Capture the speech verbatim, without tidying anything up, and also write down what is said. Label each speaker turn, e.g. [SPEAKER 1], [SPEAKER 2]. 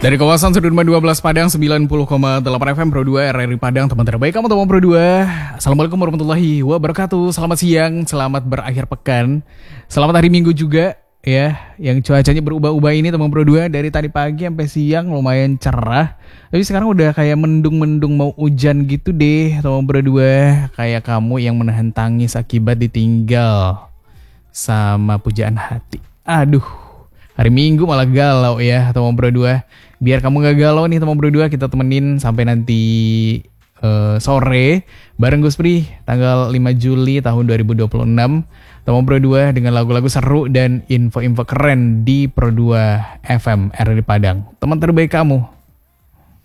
[SPEAKER 1] Dari kawasan Sudirman dua belas Padang sembilan puluh koma delapan F M Pro dua R R I Padang, teman terbaik kamu teman Pro dua. Assalamualaikum warahmatullahi wabarakatuh. Selamat siang, selamat berakhir pekan. Selamat hari Minggu juga ya. Yang cuacanya berubah-ubah ini teman Pro dua, dari tadi pagi sampai siang lumayan cerah. Tapi sekarang udah kayak mendung-mendung mau hujan gitu deh teman Pro dua. Kayak kamu yang menahan tangis akibat ditinggal sama pujaan hati. Aduh, hari Minggu malah galau ya teman Pro dua. Biar kamu gak galau nih teman Pro dua, kita temenin sampai nanti uh, sore bareng Gus Pri tanggal lima Juli tahun dua ribu dua puluh enam. Teman Pro dua dengan lagu-lagu seru dan info-info keren di Pro dua F M R R I Padang. Teman terbaik kamu.